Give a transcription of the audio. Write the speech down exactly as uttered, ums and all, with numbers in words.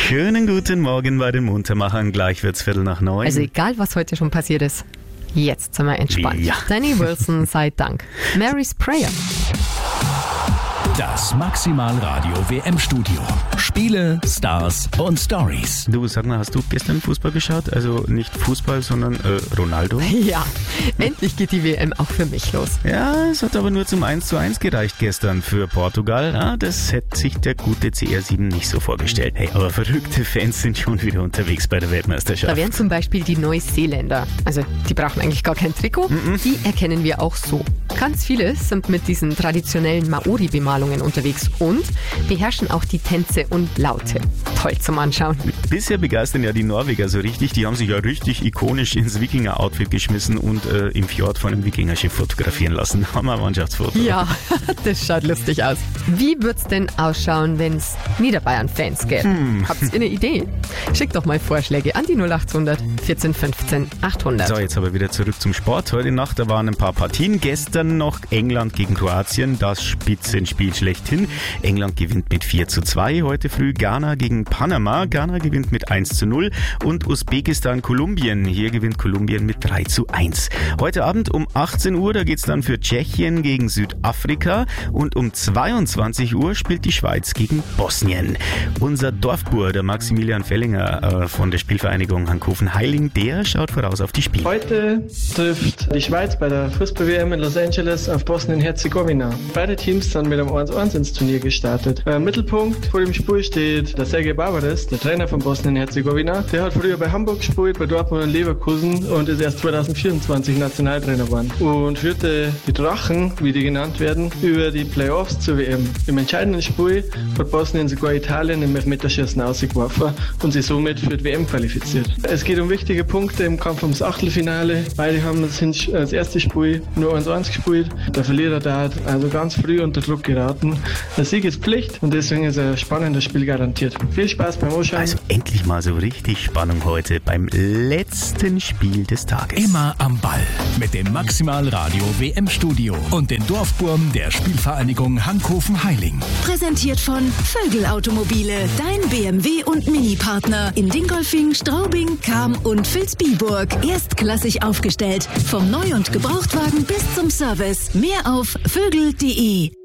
Schönen guten Morgen bei den Muntermachern. Gleich wird's Viertel nach neun. Also egal, was heute schon passiert ist, jetzt sind wir entspannt. Ja. Danny Wilson, sei Dank. Mary's Prayer. Das Maximalradio W M-Studio. Spiele, Stars und Stories. Du, sag mal, hast du gestern Fußball geschaut? Also nicht Fußball, sondern äh, Ronaldo? Ja, endlich geht die W M auch für mich los. Ja, es hat aber nur zum eins zu eins gereicht gestern für Portugal. Ja, das hätte sich der gute C R sieben nicht so vorgestellt. Hey, aber verrückte Fans sind schon wieder unterwegs bei der Weltmeisterschaft. Da wären zum Beispiel die Neuseeländer. Also die brauchen eigentlich gar kein Trikot. Mm-mm. Die erkennen wir auch so. Ganz viele sind mit diesen traditionellen Maori-Bemalungen unterwegs und beherrschen auch die Tänze und Laute. Toll zum Anschauen. Bisher begeistern ja die Norweger so richtig. Die haben sich ja richtig ikonisch ins Wikinger-Outfit geschmissen und äh, im Fjord von einem Wikingerschiff fotografieren lassen. Hammer-Mannschaftsfoto. Ja, das schaut lustig aus. Wie wird's denn ausschauen, wenn's Niederbayern-Fans gäbe? Hm. Habt ihr eine Idee? Schickt doch mal Vorschläge an die null acht hundert vierzehn fünfzehn achthundert. So, jetzt aber wieder zurück zum Sport. Heute Nacht, da waren ein paar Partien. Gestern noch England gegen Kroatien, das Spitzenspiel schlechthin. England gewinnt mit vier zu zwei. Heute früh Ghana gegen Panama. Ghana gewinnt mit eins zu null. Und Usbekistan Kolumbien. Hier gewinnt Kolumbien mit drei zu eins. Heute Abend um achtzehn Uhr, da geht's dann für Tschechien gegen Südafrika. Und um zweiundzwanzig Uhr spielt die Schweiz gegen Bosnien. Unser Dorfbur, der Maximilian Fellinger äh, von der Spielvereinigung Hankofen-Heiling, der schaut voraus auf die Spiele. Heute trifft die Schweiz bei der Fußball-W M in Los Angeles auf Bosnien-Herzegowina. Beide Teams sind mit einem eins zu eins ins Turnier gestartet. Im Mittelpunkt vor dem Spiel steht der Sergej Barbares, der Trainer von Bosnien-Herzegowina. Der hat früher bei Hamburg gespielt, bei Dortmund und Leverkusen und ist erst zwanzig vierundzwanzig Nationaltrainer geworden. Und führte die Drachen, wie die genannt werden, über die Playoffs zur W M. Im entscheidenden Spiel hat Bosnien sogar Italien im Elfmeterschießen ausgeworfen und sich somit für die W M qualifiziert. Es geht um wichtige Punkte im Kampf ums Achtelfinale. Beide haben das erste Spiel nur eins zu eins gespielt. Der Verlierer da hat also ganz früh unter Druck geraten. Der Sieg ist Pflicht und deswegen ist ein spannendes Spiel garantiert. Viel Spaß beim Anschauen. Also endlich mal so richtig Spannung heute beim letzten Spiel des Tages. Immer am Ball mit dem Maximalradio W M-Studio und den Dorfburm der Spielvereinigung Hankofen-Heiling. Präsentiert von Vögel Automobile, dein B M W und Mini-Partner in Dingolfing, Straubing, Cham und Vilsbiburg. Erstklassig aufgestellt, vom Neu- und Gebrauchtwagen bis zum Service. Mehr auf vögel punkt de.